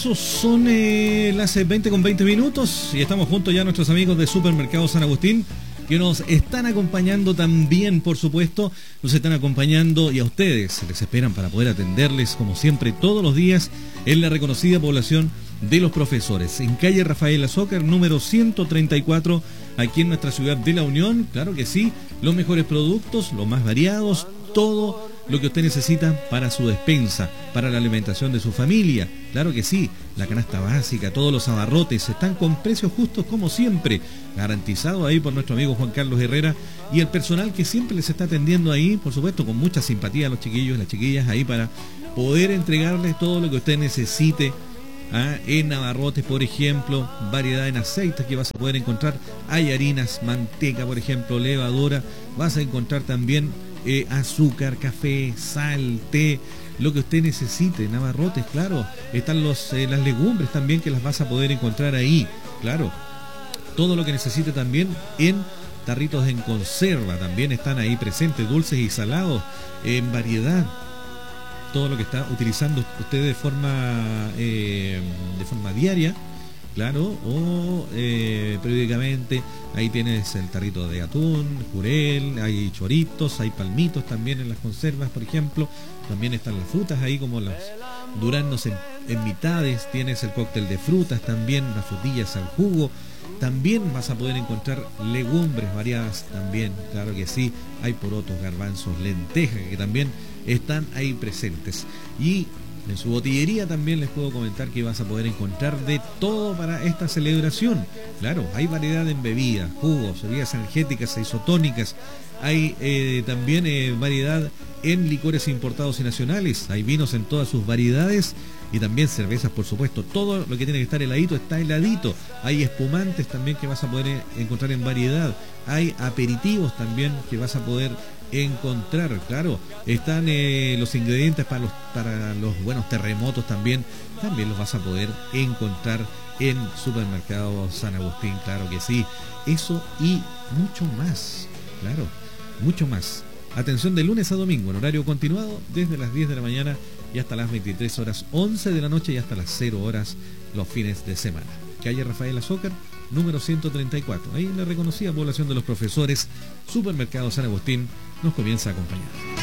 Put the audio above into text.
Son las 20:20 y estamos juntos ya nuestros amigos de Supermercado San Agustín, que nos están acompañando también, por supuesto, nos están acompañando, y a ustedes les esperan para poder atenderles como siempre todos los días en la reconocida población de Los Profesores, en calle Rafael Azócar, número 134, aquí en nuestra ciudad de La Unión. Claro que sí, los mejores productos, los más variados, todo lo que usted necesita para su despensa, para la alimentación de su familia. Claro que sí, la canasta básica, todos los abarrotes están con precios justos como siempre, garantizado ahí por nuestro amigo Juan Carlos Herrera y el personal que siempre les está atendiendo ahí, por supuesto, con mucha simpatía a los chiquillos y las chiquillas ahí para poder entregarles todo lo que usted necesite. En abarrotes, por ejemplo, variedad en aceites que vas a poder encontrar. Hay harinas, manteca, por ejemplo, levadura. Vas a encontrar también azúcar, café, sal, té, lo que usted necesite en abarrotes, claro. Están las legumbres también, que las vas a poder encontrar ahí, claro. Todo lo que necesite también en tarritos en conserva, también están ahí presentes, dulces y salados en variedad. Todo lo que está utilizando usted de forma diaria, claro, o periódicamente. Ahí tienes el tarrito de atún, jurel, hay choritos, hay palmitos también en las conservas, por ejemplo. También están las frutas ahí, como los duraznos en mitades. Tienes el cóctel de frutas también, las frutillas al jugo. También vas a poder encontrar legumbres variadas también, claro que sí. Hay porotos, garbanzos, lentejas, que también están ahí presentes. Y en su botillería también les puedo comentar que vas a poder encontrar de todo para esta celebración. Claro, hay variedad en bebidas, jugos, bebidas energéticas e isotónicas. Hay también variedad en licores importados y nacionales. Hay vinos en todas sus variedades. Y también cervezas, por supuesto. Todo lo que tiene que estar heladito está heladito. Hay espumantes también que vas a poder encontrar en variedad. Hay aperitivos también que vas a poder encontrar, claro. Están los ingredientes para los buenos terremotos también. También los vas a poder encontrar en Supermercado San Agustín, claro que sí. Eso y mucho más, claro, mucho más. Atención de lunes a domingo, en horario continuado, desde las 10 de la mañana y hasta las 23 horas, 11 de la noche y hasta las 0 horas los fines de semana. Calle Rafael Azócar, número 134. Ahí en la reconocida población de Los Profesores, Supermercado San Agustín nos comienza a acompañar.